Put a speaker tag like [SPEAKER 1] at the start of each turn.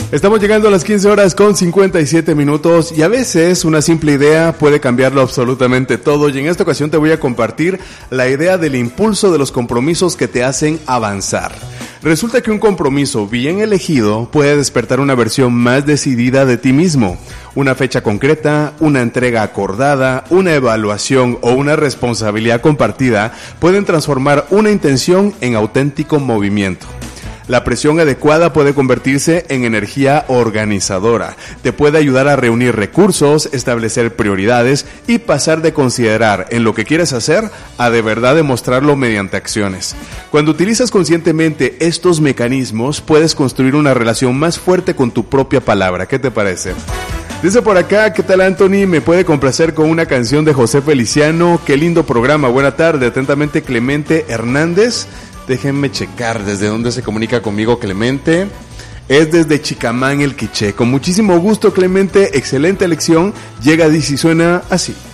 [SPEAKER 1] Estamos llegando a las 15 horas con 57 minutos y a veces una simple idea puede cambiarlo absolutamente todo, y en esta ocasión te voy a compartir la idea del impulso de los compromisos que te hacen avanzar. Resulta que un compromiso bien elegido puede despertar una versión más decidida de ti mismo. Una fecha concreta, una entrega acordada, una evaluación o una responsabilidad compartida pueden transformar una intención en auténtico movimiento. La presión adecuada puede convertirse en energía organizadora. Te puede ayudar a reunir recursos, establecer prioridades y pasar de considerar en lo que quieres hacer a de verdad demostrarlo mediante acciones. Cuando utilizas conscientemente estos mecanismos, puedes construir una relación más fuerte con tu propia palabra. ¿Qué te parece? Dice por acá, ¿qué tal, Anthony? Me puede complacer con una canción de José Feliciano. Qué lindo programa. Buena tarde. Atentamente, Clemente Hernández. Déjenme checar desde dónde se comunica conmigo Clemente. Es desde Chicamán, el Quiché. Con muchísimo gusto, Clemente. Excelente elección. Llega, dice y suena así.